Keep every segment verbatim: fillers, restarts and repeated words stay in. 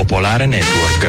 Popolare Network.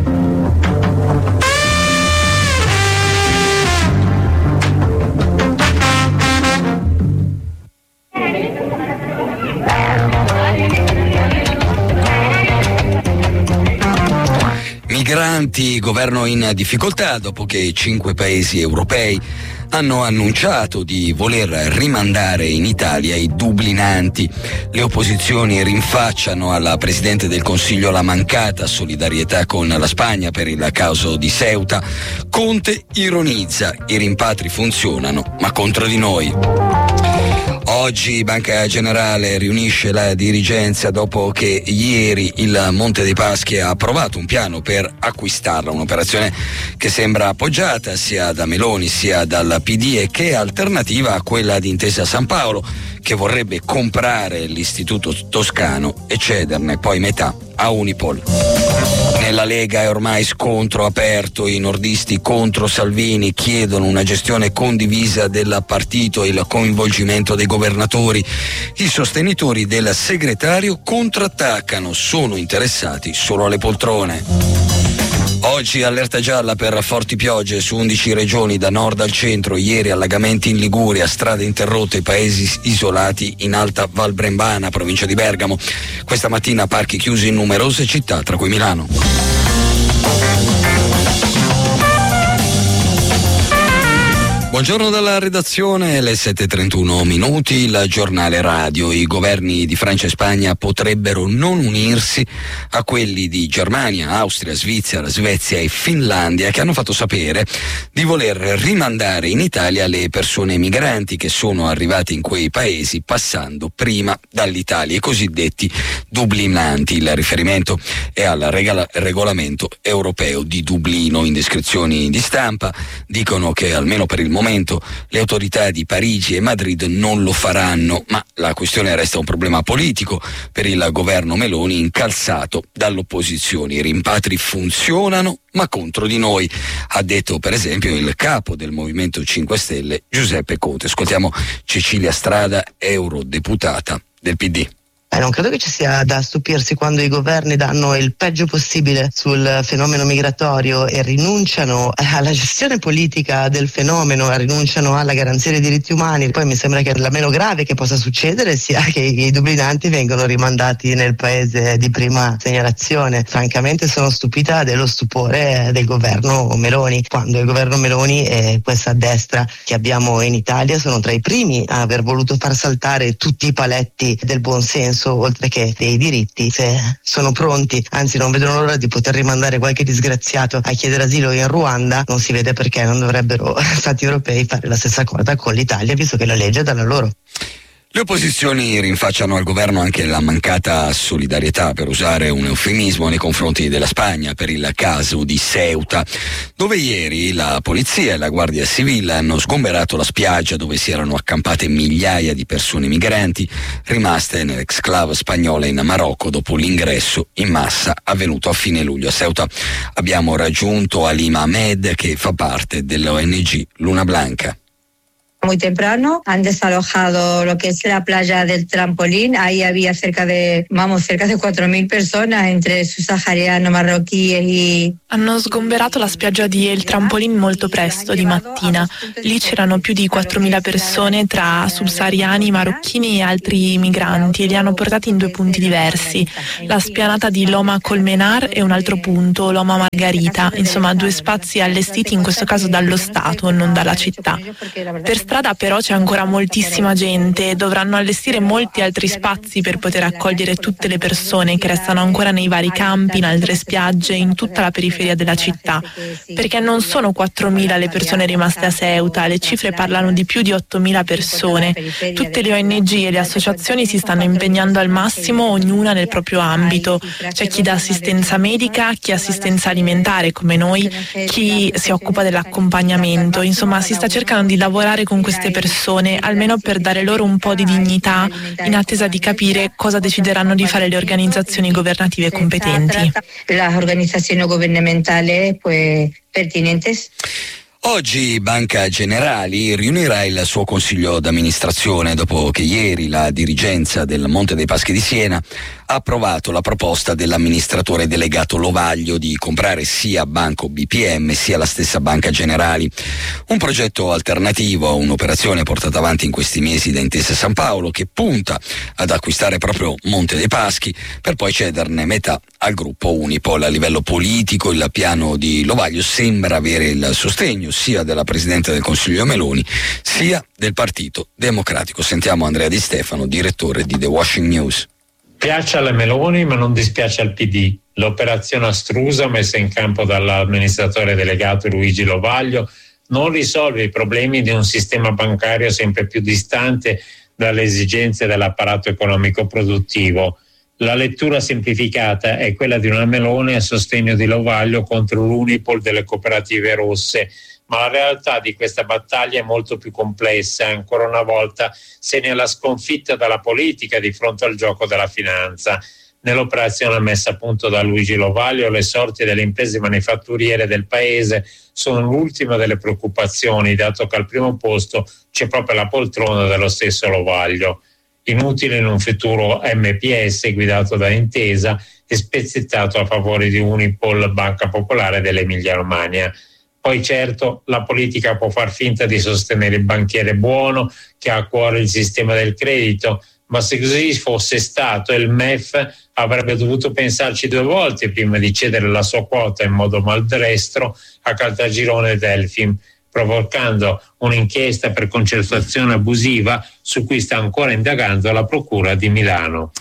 Migranti, governo in difficoltà dopo che cinque paesi europei hanno annunciato di voler rimandare in Italia i dublinanti. Le opposizioni rinfacciano alla Presidente del Consiglio la mancata solidarietà con la Spagna per il caso di Ceuta. Conte ironizza: i rimpatri funzionano, ma contro di noi. Oggi Banca Generale riunisce la dirigenza dopo che ieri il Monte dei Paschi ha approvato un piano per acquistarla, un'operazione che sembra appoggiata sia da Meloni sia dal P D e che è alternativa a quella di Intesa San Paolo, che vorrebbe comprare l'Istituto Toscano e cederne poi metà a Unipol. Nella Lega è ormai scontro aperto, i nordisti contro Salvini chiedono una gestione condivisa del partito e il coinvolgimento dei governatori. I sostenitori del segretario contrattaccano, sono interessati solo alle poltrone. Oggi allerta gialla per forti piogge su undici regioni da nord al centro. Ieri allagamenti in Liguria, strade interrotte, paesi isolati in Alta Val Brembana, provincia di Bergamo. Questa mattina parchi chiusi in numerose città, tra cui Milano. Buongiorno dalla redazione, le sette e trentuno minuti, il giornale radio. I governi di Francia e Spagna potrebbero non unirsi a quelli di Germania, Austria, Svizzera, Svezia e Finlandia, che hanno fatto sapere di voler rimandare in Italia le persone migranti che sono arrivate in quei paesi passando prima dall'Italia, i cosiddetti dublinanti. Il riferimento è al regala- regolamento europeo di Dublino. In descrizioni di stampa dicono che almeno per il momento le autorità di Parigi e Madrid non lo faranno, ma la questione resta un problema politico per il governo Meloni, incalzato dall'opposizione. I rimpatri funzionano, ma contro di noi, ha detto per esempio il capo del Movimento cinque Stelle Giuseppe Conte. Ascoltiamo Cecilia Strada, eurodeputata del P D. Eh, non credo che ci sia da stupirsi quando i governi danno il peggio possibile sul fenomeno migratorio e rinunciano alla gestione politica del fenomeno, rinunciano alla garanzia dei diritti umani. Poi mi sembra che la meno grave che possa succedere sia che i dublinanti vengano rimandati nel paese di prima segnalazione. Francamente sono stupita dello stupore del governo Meloni, quando il governo Meloni e questa destra che abbiamo in Italia sono tra i primi a aver voluto far saltare tutti i paletti del buon senso, oltre che dei diritti. Se sono pronti, anzi non vedono l'ora di poter rimandare qualche disgraziato a chiedere asilo in Ruanda, non si vede perché non dovrebbero stati europei fare la stessa cosa con l'Italia, visto che la legge è dalla loro. Le opposizioni rinfacciano al governo anche la mancata solidarietà, per usare un eufemismo, nei confronti della Spagna per il caso di Ceuta, dove ieri la polizia e la Guardia Civile hanno sgomberato la spiaggia dove si erano accampate migliaia di persone migranti rimaste nell'exclave spagnola in Marocco dopo l'ingresso in massa avvenuto a fine luglio. A Ceuta abbiamo raggiunto Halima Ahmed, che fa parte dell'O N G Luna Blanca. Muy temprano han desalojado lo que es la playa del Trampolín. Ahí había cerca de, vamos, cerca de cuatro mil personas entre subsaharianos, marroquíes y... Hanno sgomberato la spiaggia di El Trampolin molto presto di mattina. Lì c'erano più di quattromila persone tra subsahariani, marocchini e altri migranti, e li hanno portati in due punti diversi. La spianata di Loma Colmenar e un altro punto, Loma Margarita. Insomma, due spazi allestiti in questo caso dallo Stato, non dalla città. Per strada però c'è ancora moltissima gente, dovranno allestire molti altri spazi per poter accogliere tutte le persone che restano ancora nei vari campi, in altre spiagge, in tutta la periferia della città, perché non sono quattromila le persone rimaste a Ceuta, le cifre parlano di più di ottomila persone. Tutte le O N G e le associazioni si stanno impegnando al massimo, ognuna nel proprio ambito. C'è chi dà assistenza medica, chi assistenza alimentare come noi, chi si occupa dell'accompagnamento. Insomma, si sta cercando di lavorare con queste persone, almeno per dare loro un po' di dignità, in attesa di capire cosa decideranno di fare le organizzazioni governative competenti. Le organizzazioni governamentali pues, pertinentes. Oggi Banca Generali riunirà il suo consiglio d'amministrazione dopo che ieri la dirigenza del Monte dei Paschi di Siena ha approvato la proposta dell'amministratore delegato Lovaglio di comprare sia Banco B P M sia la stessa Banca Generali. Un progetto alternativo a un'operazione portata avanti in questi mesi da Intesa San Paolo, che punta ad acquistare proprio Monte dei Paschi per poi cederne metà al gruppo Unipol. A livello politico il piano di Lovaglio sembra avere il sostegno sia della Presidente del Consiglio Meloni sia del Partito Democratico. Sentiamo Andrea Di Stefano, direttore di The Washington News. Piace alle Meloni ma non dispiace al P D. L'operazione astrusa messa in campo dall'amministratore delegato Luigi Lovaglio non risolve i problemi di un sistema bancario sempre più distante dalle esigenze dell'apparato economico produttivo. La lettura semplificata è quella di una Meloni a sostegno di Lovaglio contro l'Unipol delle cooperative rosse, ma la realtà di questa battaglia è molto più complessa. Ancora una volta segna la sconfitta della politica di fronte al gioco della finanza. Nell'operazione messa a punto da Luigi Lovaglio, le sorti delle imprese manifatturiere del paese sono l'ultima delle preoccupazioni, dato che al primo posto c'è proprio la poltrona dello stesso Lovaglio. Inutile in un futuro M P S guidato da Intesa e spezzettato a favore di Unipol, Banca Popolare dell'Emilia Romagna. Poi certo la politica può far finta di sostenere il banchiere buono che ha a cuore il sistema del credito, ma se così fosse stato il M E F avrebbe dovuto pensarci due volte prima di cedere la sua quota in modo maldestro a Caltagirone e Delfin, provocando un'inchiesta per concertazione abusiva su cui sta ancora indagando la Procura di Milano.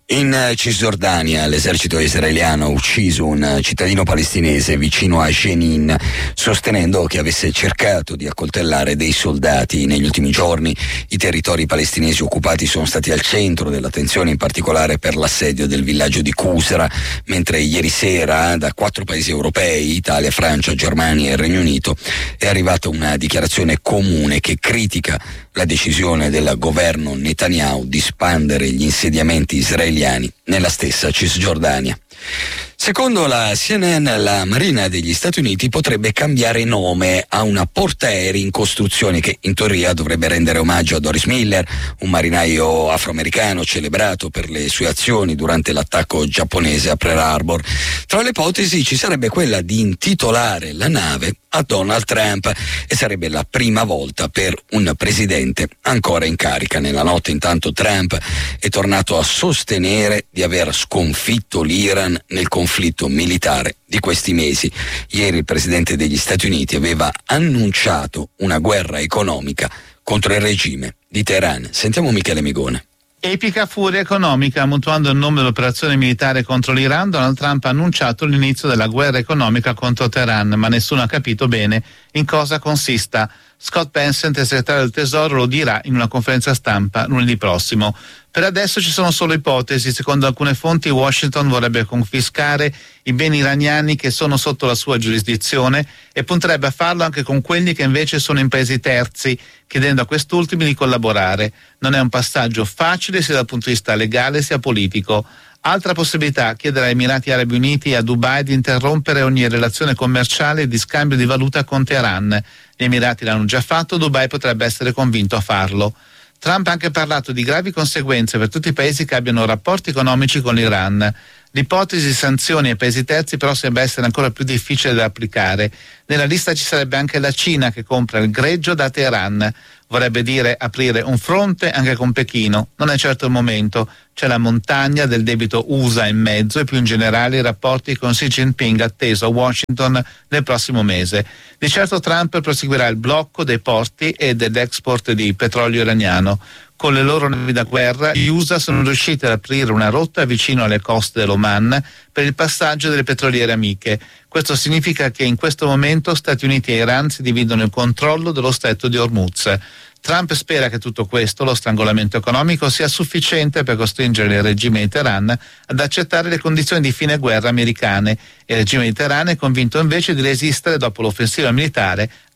In Cisgiordania l'esercito israeliano ha ucciso un cittadino palestinese vicino a Jenin, sostenendo che avesse cercato di accoltellare dei soldati. Negli ultimi giorni i territori palestinesi occupati sono stati al centro dell'attenzione, in particolare per l'assedio del villaggio di Qusra, mentre ieri sera da quattro paesi europei, Italia, Francia, Germania e Regno Unito, è arrivata una dichiarazione comune che critica la decisione del governo Netanyahu di spandere gli insediamenti israeliani nella stessa Cisgiordania. Secondo la C N N, la Marina degli Stati Uniti potrebbe cambiare nome a una portaerei in costruzione che in teoria dovrebbe rendere omaggio a Doris Miller, un marinaio afroamericano celebrato per le sue azioni durante l'attacco giapponese a Pearl Harbor. Tra le ipotesi ci sarebbe quella di intitolare la nave a Donald Trump e sarebbe la prima volta per un presidente ancora in carica. Nella notte intanto Trump è tornato a sostenere di aver sconfitto l'Iran nel conflitto militare di questi mesi. Ieri il presidente degli Stati Uniti aveva annunciato una guerra economica contro il regime di Teheran. Sentiamo Michele Migone. Epica furia economica. Mutuando il nome dell'operazione militare contro l'Iran, Donald Trump ha annunciato l'inizio della guerra economica contro Teheran, ma nessuno ha capito bene in cosa consista. Scott Bessent, il segretario del Tesoro, lo dirà in una conferenza stampa lunedì prossimo. Per adesso ci sono solo ipotesi. Secondo alcune fonti Washington vorrebbe confiscare i beni iraniani che sono sotto la sua giurisdizione e punterebbe a farlo anche con quelli che invece sono in paesi terzi, chiedendo a quest'ultimi di collaborare. Non è un passaggio facile sia dal punto di vista legale sia politico. Altra possibilità, chiedere agli Emirati Arabi Uniti e a Dubai di interrompere ogni relazione commerciale e di scambio di valuta con Teheran. Gli Emirati l'hanno già fatto, Dubai potrebbe essere convinto a farlo. Trump ha anche parlato di gravi conseguenze per tutti i paesi che abbiano rapporti economici con l'Iran. L'ipotesi di sanzioni ai paesi terzi però sembra essere ancora più difficile da applicare. Nella lista ci sarebbe anche la Cina che compra il greggio da Teheran. Vorrebbe dire aprire un fronte anche con Pechino. Non è certo il momento. C'è la montagna del debito U S A in mezzo e più in generale i rapporti con Xi Jinping atteso a Washington nel prossimo mese. Di certo Trump proseguirà il blocco dei porti e dell'export di petrolio iraniano. Con le loro navi da guerra, gli U S A sono riusciti ad aprire una rotta vicino alle coste dell'Oman per il passaggio delle petroliere amiche. Questo significa che in questo momento Stati Uniti e Iran si dividono il controllo dello stretto di Hormuz. Trump spera che tutto questo, lo strangolamento economico, sia sufficiente per costringere il regime di Teheran ad accettare le condizioni di fine guerra americane. Il regime di Teheran è convinto invece di resistere dopo l'offensiva militare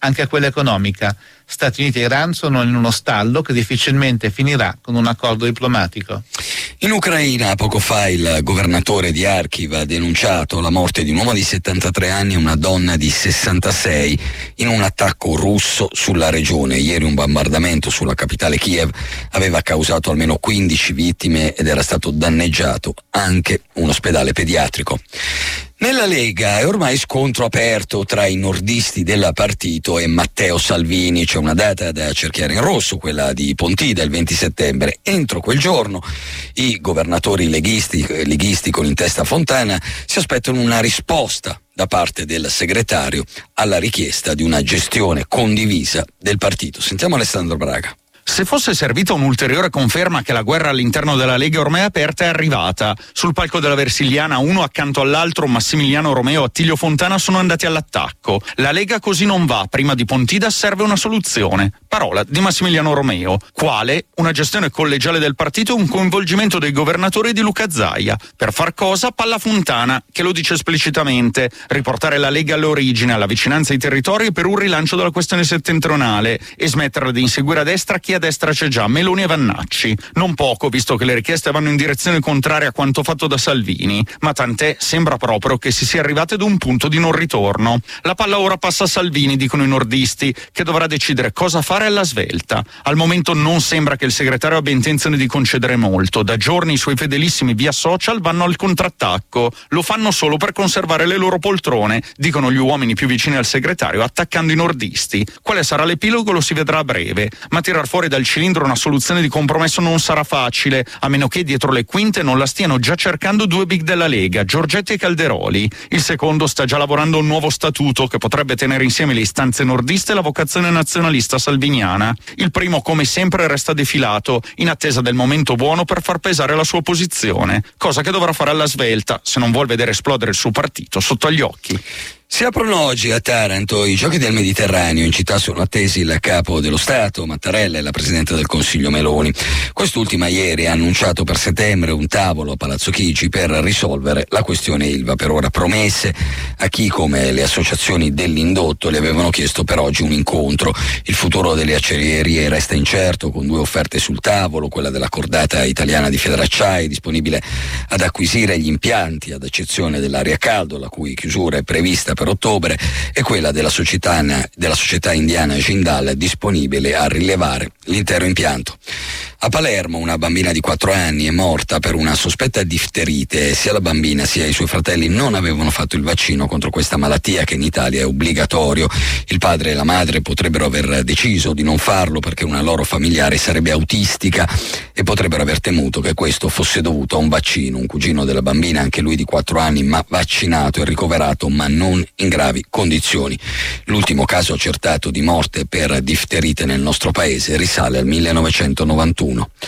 anche a quella economica. Stati Uniti e Iran sono in uno stallo che difficilmente finirà con un accordo diplomatico. In Ucraina poco fa il governatore di Kharkiv ha denunciato la morte di un uomo di settantatré anni e una donna di sessantasei in un attacco russo sulla regione. Ieri un bombardamento sulla capitale Kiev aveva causato almeno quindici vittime ed era stato danneggiato anche un ospedale pediatrico. Nella Lega è ormai scontro aperto tra i nordisti del partito e Matteo Salvini. C'è una data da cerchiare in rosso, quella di Pontida, il venti settembre. Entro quel giorno i governatori leghisti, leghisti con in testa Fontana si aspettano una risposta da parte del segretario alla richiesta di una gestione condivisa del partito. Sentiamo Alessandro Braga. Se fosse servita un'ulteriore conferma che la guerra all'interno della Lega ormai aperta, è arrivata. Sul palco della Versiliana, uno accanto all'altro, Massimiliano Romeo e Attilio Fontana sono andati all'attacco. La Lega così non va. Prima di Pontida serve una soluzione. Parola di Massimiliano Romeo. Quale? Una gestione collegiale del partito e un coinvolgimento dei governatori di Luca Zaia. Per far cosa? Palla Fontana, che lo dice esplicitamente. Riportare la Lega all'origine, alla vicinanza ai territori per un rilancio della questione settentrionale e smetterla di inseguire a destra chi a destra c'è già, Meloni e Vannacci. Non poco, visto che le richieste vanno in direzione contraria a quanto fatto da Salvini, ma tant'è, sembra proprio che si sia arrivati ad un punto di non ritorno. La palla ora passa a Salvini, dicono i nordisti, che dovrà decidere cosa fare alla svelta. Al momento non sembra che il segretario abbia intenzione di concedere molto. Da giorni i suoi fedelissimi via social vanno al contrattacco. Lo fanno solo per conservare le loro poltrone, dicono gli uomini più vicini al segretario, attaccando i nordisti. Quale sarà l'epilogo lo si vedrà a breve, ma tirar fuori dal cilindro una soluzione di compromesso non sarà facile, a meno che dietro le quinte non la stiano già cercando due big della Lega, Giorgetti e Calderoli. Il secondo sta già lavorando a un nuovo statuto che potrebbe tenere insieme le istanze nordiste e la vocazione nazionalista salviniana. Il primo, come sempre, resta defilato, in attesa del momento buono per far pesare la sua posizione, cosa che dovrà fare alla svelta se non vuol vedere esplodere il suo partito sotto agli occhi. Si aprono oggi a Taranto i Giochi del Mediterraneo. In città sono attesi il capo dello Stato, Mattarella, e la Presidente del Consiglio Meloni. Quest'ultima ieri ha annunciato per settembre un tavolo a Palazzo Chigi per risolvere la questione Ilva. Per ora promesse a chi, come le associazioni dell'indotto, le avevano chiesto per oggi un incontro. Il futuro delle acciaierie resta incerto, con due offerte sul tavolo, quella della cordata italiana di Federacciai, disponibile ad acquisire gli impianti ad eccezione dell'area a caldo, la cui chiusura è prevista per ottobre, e quella della società, della società indiana Jindal, disponibile a rilevare l'intero impianto. A Palermo una bambina di quattro anni è morta per una sospetta difterite. Sia la bambina sia i suoi fratelli non avevano fatto il vaccino contro questa malattia, che in Italia è obbligatorio. Il padre e la madre potrebbero aver deciso di non farlo perché una loro familiare sarebbe autistica e potrebbero aver temuto che questo fosse dovuto a un vaccino. Un cugino della bambina, anche lui di quattro anni, ma vaccinato e ricoverato, ma non in gravi condizioni. L'ultimo caso accertato di morte per difterite nel nostro paese risale al millenovecentonovantuno.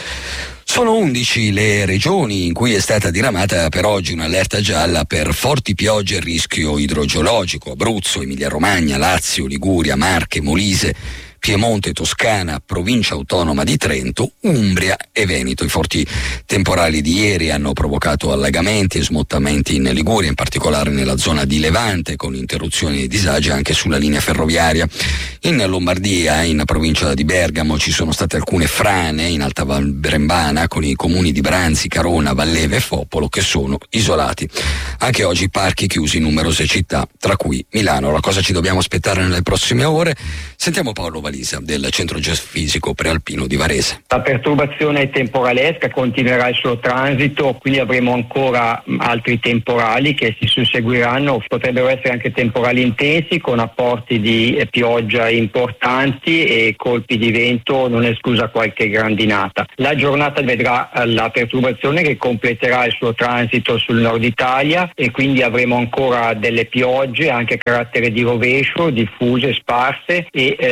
Sono undici le regioni in cui è stata diramata per oggi un'allerta gialla per forti piogge e rischio idrogeologico: Abruzzo, Emilia-Romagna, Lazio, Liguria, Marche, Molise, Piemonte, Toscana, Provincia Autonoma di Trento, Umbria e Veneto. I forti temporali di ieri hanno provocato allagamenti e smottamenti in Liguria, in particolare nella zona di Levante, con interruzioni e disagi anche sulla linea ferroviaria. In Lombardia, in provincia di Bergamo, ci sono state alcune frane in Alta Val Brembana, con i comuni di Branzi, Carona, Valleve e Foppolo che sono isolati. Anche oggi parchi chiusi in numerose città, tra cui Milano. Allora, cosa ci dobbiamo aspettare nelle prossime ore? Sentiamo Paolo Valisa del Centro Geofisico Prealpino di Varese. La perturbazione temporalesca continuerà il suo transito, quindi avremo ancora altri temporali che si susseguiranno. Potrebbero essere anche temporali intensi con apporti di pioggia importanti e colpi di vento, non esclusa qualche grandinata. La giornata vedrà la perturbazione che completerà il suo transito sul nord Italia e quindi avremo ancora delle piogge anche a carattere di rovescio, diffuse, sparse e eh, localmente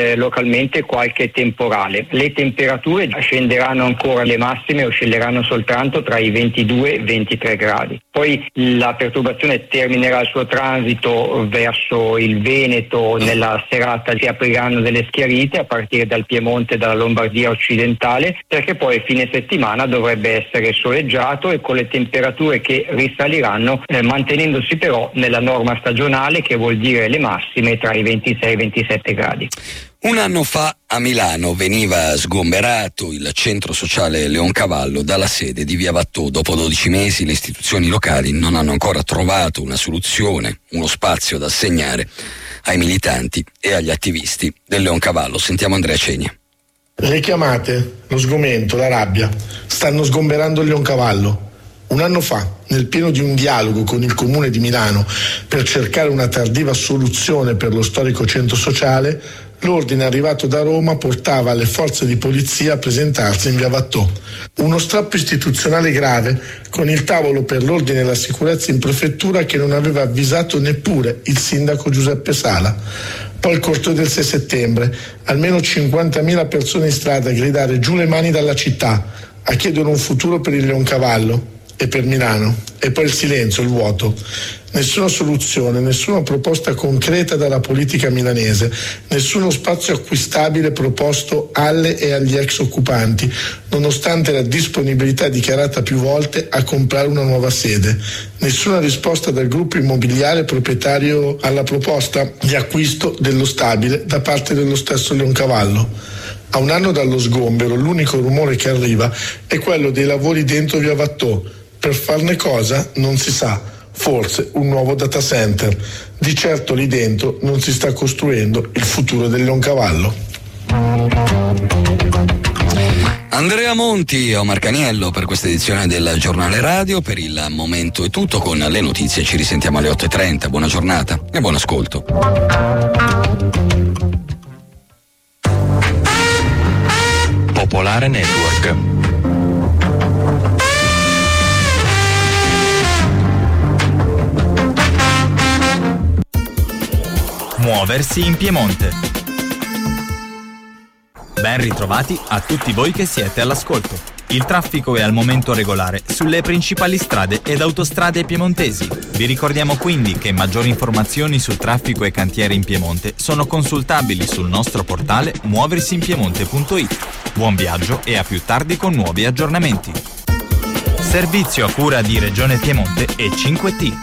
eventualmente qualche temporale. Le temperature scenderanno ancora, le massime oscilleranno soltanto tra i ventidue e i ventitré gradi. Poi la perturbazione terminerà il suo transito verso il Veneto, nella serata si apriranno delle schiarite a partire dal Piemonte e dalla Lombardia occidentale, perché poi fine settimana dovrebbe essere soleggiato e con le temperature che risaliranno, eh, mantenendosi però nella norma stagionale, che vuol dire le massime tra i ventisei e i ventisette gradi. Un anno fa a Milano veniva sgomberato il centro sociale Leoncavallo dalla sede di Via Vattò. Dopo dodici mesi le istituzioni locali non hanno ancora trovato una soluzione, uno spazio da assegnare ai militanti e agli attivisti del Leoncavallo. Sentiamo Andrea Cegna. Le chiamate, lo sgomento, la rabbia stanno sgomberando il Leoncavallo. Un anno fa, nel pieno di un dialogo con il Comune di Milano per cercare una tardiva soluzione per lo storico centro sociale, l'ordine arrivato da Roma portava le forze di polizia a presentarsi in Via Vattò. Uno strappo istituzionale grave con il tavolo per l'ordine e la sicurezza in prefettura che non aveva avvisato neppure il sindaco Giuseppe Sala. Poi il corteo del sei settembre, almeno cinquantamila persone in strada a gridare giù le mani dalla città, a chiedere un futuro per il Leoncavallo e per Milano. E poi il silenzio, il vuoto. Nessuna soluzione, nessuna proposta concreta dalla politica milanese, nessuno spazio acquistabile proposto alle e agli ex occupanti, nonostante la disponibilità dichiarata più volte a comprare una nuova sede. Nessuna risposta dal gruppo immobiliare proprietario alla proposta di acquisto dello stabile da parte dello stesso Leoncavallo. A un anno dallo sgombero, l'unico rumore che arriva è quello dei lavori dentro Via Vattò. Per farne cosa non si sa, forse un nuovo data center. Di certo lì dentro non si sta costruendo il futuro del Leoncavallo. Andrea Monti e Omar Caniello per questa edizione del Giornale Radio. Per il momento è tutto, con le notizie ci risentiamo alle otto e trenta. Buona giornata e buon ascolto. Popolare Network. Muoversi in Piemonte. Ben ritrovati a tutti voi che siete all'ascolto. Il traffico è al momento regolare sulle principali strade ed autostrade piemontesi. Vi ricordiamo quindi che maggiori informazioni sul traffico e cantieri in Piemonte sono consultabili sul nostro portale muoversinpiemonte punto it. Buon viaggio e a più tardi con nuovi aggiornamenti. Servizio a cura di Regione Piemonte e cinque T.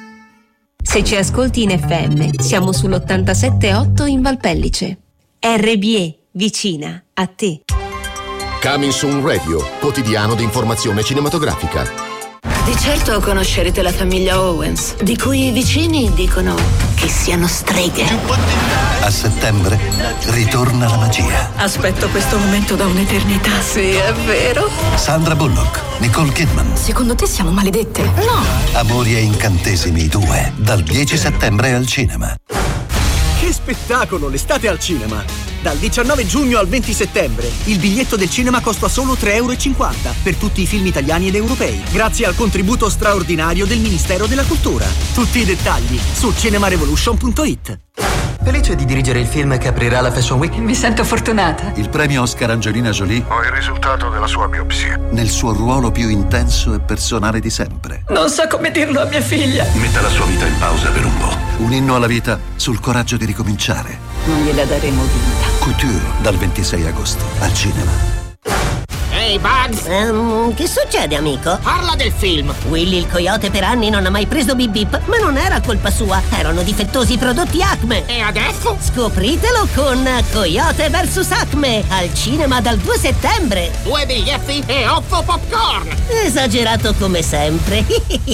Se ci ascolti in F M, siamo sull'ottantasette virgola otto in Valpellice. R B E, vicina a te. Coming Soon Radio, quotidiano di informazione cinematografica. Di certo conoscerete la famiglia Owens, di cui i vicini dicono che siano streghe. A settembre ritorna la magia. Aspetto questo momento da un'eternità. Sì, è vero. Sandra Bullock, Nicole Kidman. Secondo te siamo maledette? No. Amori e incantesimi due, dal dieci settembre al cinema. Che spettacolo, l'estate al cinema! Dal diciannove giugno al venti settembre il biglietto del cinema costa solo tre e cinquanta euro per tutti i film italiani ed europei, grazie al contributo straordinario del Ministero della Cultura. Tutti i dettagli su cinemarevolution punto it. Felice di dirigere il film che aprirà la Fashion Week. Mi sento fortunata. Il premio Oscar Angelina Jolie. Ho il risultato della sua biopsia. Nel suo ruolo più intenso e personale di sempre. Non so come dirlo a mia figlia. Metta la sua vita in pausa per un po'. Un inno alla vita sul coraggio di ricominciare. Non gliela daremo vinta. Couture, dal ventisei agosto al cinema. Ehi, hey Bugs! Um, che succede, amico? Parla del film! Willy il coyote per anni non ha mai preso Bip Bip, ma non era colpa sua, erano difettosi i prodotti Acme. E adesso? Scopritelo con Coyote versus Acme, al cinema dal due settembre. Due biglietti e otto popcorn! Esagerato come sempre.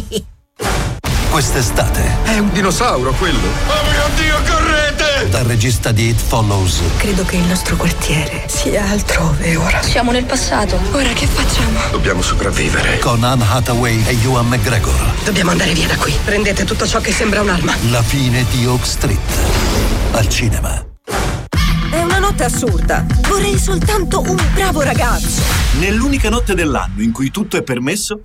Quest'estate è un dinosauro quello. Oh mio Dio, correte! Dal regista di It Follows. Credo che il nostro quartiere sia altrove ora. Siamo nel passato. Ora che facciamo? Dobbiamo sopravvivere. Con Anne Hathaway e Ewan McGregor. Dobbiamo andare via da qui. Prendete tutto ciò che sembra un'arma. La fine di Oak Street. Al cinema. È una notte assurda. Vorrei soltanto un bravo ragazzo. Nell'unica notte dell'anno in cui tutto è permesso.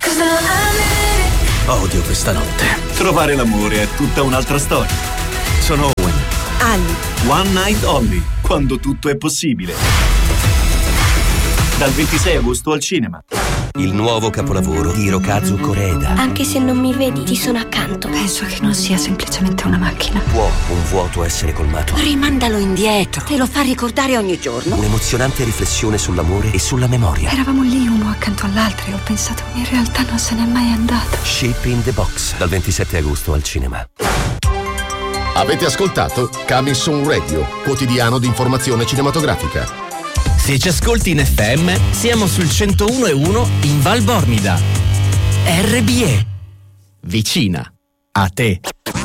Odio questa notte. Trovare l'amore è tutta un'altra storia. Sono Owen. Ali. One Night Only. quando tutto è possibile. Dal ventisei agosto al cinema. Il nuovo capolavoro di Hirokazu Koreeda. Anche se non mi vedi, ti sono accanto. Penso che non sia semplicemente una macchina. Può un vuoto essere colmato? Rimandalo indietro. Te lo fa ricordare ogni giorno. Un'emozionante riflessione sull'amore e sulla memoria. Eravamo lì uno accanto all'altro e ho pensato, in realtà non se n'è mai andato. Shape in the Box, dal ventisette agosto al cinema. Avete ascoltato Coming Soon Radio, quotidiano di informazione cinematografica. Se ci ascolti in F M, siamo sul centouno e uno in Val Bormida. R B E. Vicina a te.